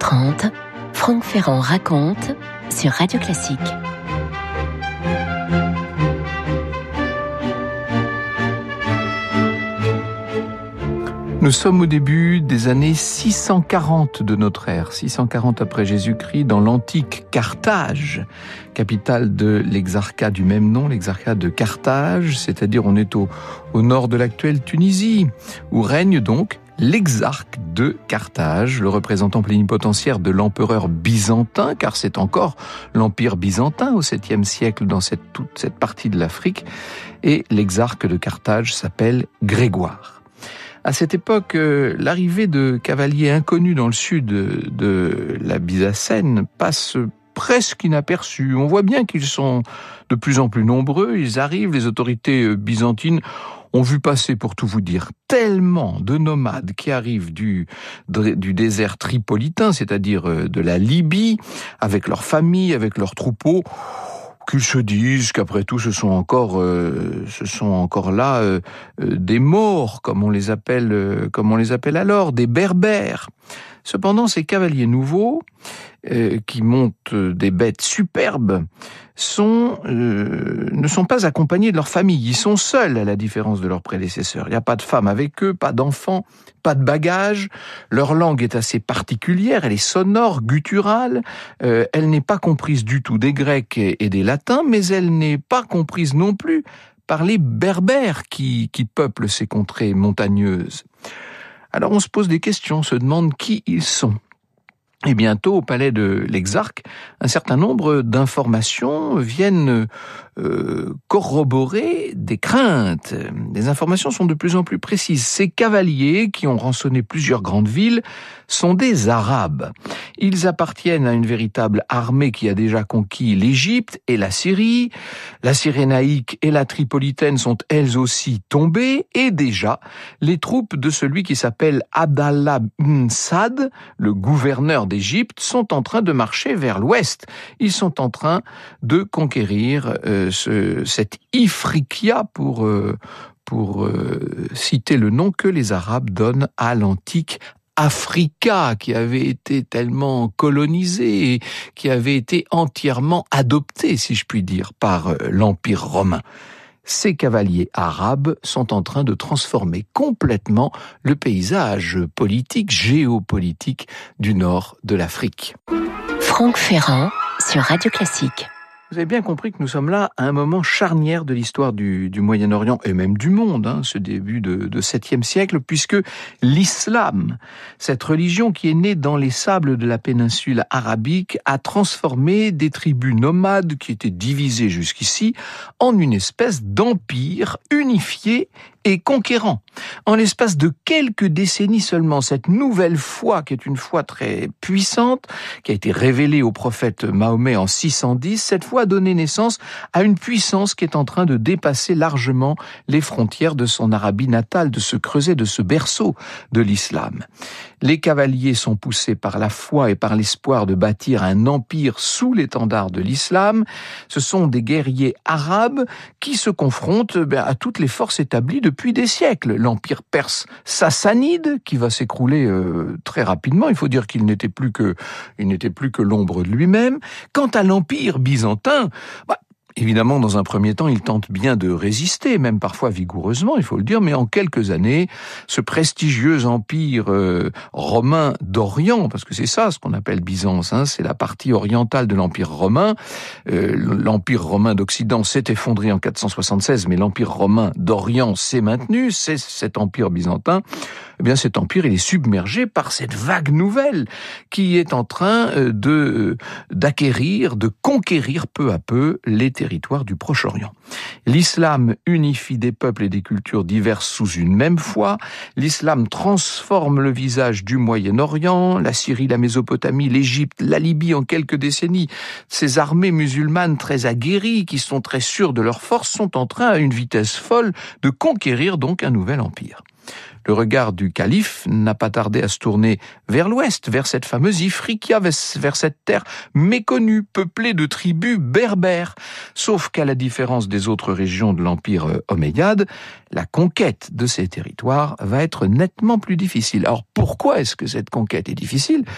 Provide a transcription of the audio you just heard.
12h30, Franck Ferrand raconte sur Radio Classique. Nous sommes au début des années 640 de notre ère, 640 après Jésus-Christ, dans l'antique Carthage, capitale de l'exarcat du même nom, l'exarcat de Carthage, c'est-à-dire on est au nord de l'actuelle Tunisie, où règne donc l'exarque de Carthage, le représentant plénipotentiaire de l'empereur byzantin, car c'est encore l'empire byzantin au 7e siècle dans toute cette partie de l'Afrique, et l'exarque de Carthage s'appelle Grégoire. À cette époque, l'arrivée de cavaliers inconnus dans le sud de la Byzacène passe presque inaperçue. On voit bien qu'ils sont de plus en plus nombreux, ils arrivent, les autorités byzantines ont vu passer, pour tout vous dire, tellement de nomades qui arrivent du désert tripolitain, c'est-à-dire de la Libye, avec leurs familles, avec leurs troupeaux, qu'ils se disent qu'après tout, ce sont encore là des Maures, comme on les appelle alors, des Berbères. Cependant, ces cavaliers nouveaux, qui montent des bêtes superbes, ne sont pas accompagnés de leur famille. Ils sont seuls, à la différence de leurs prédécesseurs. Il n'y a pas de femmes avec eux, pas d'enfants, pas de bagages. Leur langue est assez particulière, elle est sonore, gutturale. Elle n'est pas comprise du tout des Grecs et des Latins, mais elle n'est pas comprise non plus par les Berbères qui peuplent ces contrées montagneuses. Alors on se pose des questions, on se demande qui ils sont. Et bientôt, au palais de l'exarque, un certain nombre d'informations viennent corroborer des craintes. Les informations sont de plus en plus précises. Ces cavaliers, qui ont rançonné plusieurs grandes villes, sont des Arabes. Ils appartiennent à une véritable armée qui a déjà conquis l'Égypte et la Syrie. La Cyrénaïque et la Tripolitaine sont elles aussi tombées, et déjà, les troupes de celui qui s'appelle Abdallah ibn Saad, le gouverneur d'Égypte, sont en train de marcher vers l'ouest. Ils sont en train de conquérir cette Ifriqiya pour citer le nom que les Arabes donnent à l'antique Africa, qui avait été tellement colonisée et qui avait été entièrement adoptée, si je puis dire, par l'Empire romain. Ces cavaliers arabes sont en train de transformer complètement le paysage politique, géopolitique du nord de l'Afrique. Franck Ferrand sur Radio Classique. Vous avez bien compris que nous sommes là à un moment charnière de l'histoire du Moyen-Orient et même du monde, ce début de 7e siècle, puisque l'islam, cette religion qui est née dans les sables de la péninsule arabique, a transformé des tribus nomades qui étaient divisées jusqu'ici en une espèce d'empire unifié et conquérant. En l'espace de quelques décennies seulement, cette nouvelle foi, qui est une foi très puissante, qui a été révélée au prophète Mahomet en 610, cette foi a donné naissance à une puissance qui est en train de dépasser largement les frontières de son Arabie natale, de ce creuset, de ce berceau de l'islam. Les cavaliers sont poussés par la foi et par l'espoir de bâtir un empire sous l'étendard de l'islam. Ce sont des guerriers arabes qui se confrontent à toutes les forces établies depuis des siècles. L'empire perse sassanide, qui va s'écrouler très rapidement. Il faut dire qu'il n'était plus que l'ombre de lui-même. Quant à l'empire byzantin, évidemment, dans un premier temps, il tente bien de résister, même parfois vigoureusement, il faut le dire, mais en quelques années, ce prestigieux empire romain d'Orient, parce que c'est ça ce qu'on appelle Byzance, c'est la partie orientale de l'empire romain. L'empire romain d'Occident s'est effondré en 476, mais l'empire romain d'Orient s'est maintenu, c'est cet empire byzantin. Eh bien, cet empire, il est submergé par cette vague nouvelle qui est en train d'acquérir, de conquérir peu à peu les territoires du Proche-Orient. L'islam unifie des peuples et des cultures diverses sous une même foi. L'islam transforme le visage du Moyen-Orient, la Syrie, la Mésopotamie, l'Égypte, la Libye en quelques décennies. Ces armées musulmanes très aguerries, qui sont très sûres de leur force, sont en train, à une vitesse folle, de conquérir donc un nouvel empire. Le regard du calife n'a pas tardé à se tourner vers l'ouest, vers cette fameuse Ifriqiya, vers cette terre méconnue, peuplée de tribus berbères. Sauf qu'à la différence des autres régions de l'empire omeyyade, la conquête de ces territoires va être nettement plus difficile. Alors pourquoi est-ce que cette conquête est difficile ?